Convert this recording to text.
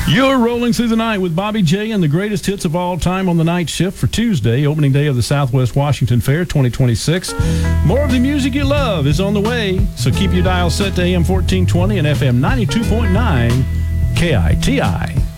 You're rolling through the night with Bobby J and the greatest hits of all time on the night shift for Tuesday, opening day of the Southwest Washington Fair 2026. More of the music you love is on the way, so keep your dial set to AM 1420 and FM 92.9 KITI.